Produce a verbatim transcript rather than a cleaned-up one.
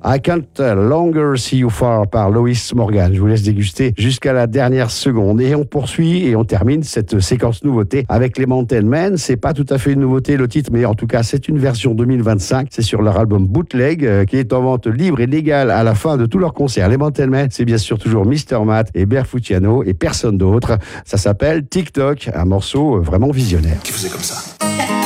I Can't Longer See You Far par Lois Morgan. Je vous laisse déguster jusqu'à la dernière seconde. Et on poursuit et on termine cette séquence nouveauté avec les Mountain Men. C'est pas tout à fait une nouveauté le titre, mais en tout cas c'est une version deux mille vingt-cinq. C'est sur leur album Bootleg euh, qui est en vente libre et légale à la fin de tous leurs concerts. Les Mountain Men, c'est bien sûr toujours mister Matt et Barefoot-Yano et personne d'autre. Ça s'appelle TikTok, un morceau vraiment visionnaire. Qui faisait comme ça?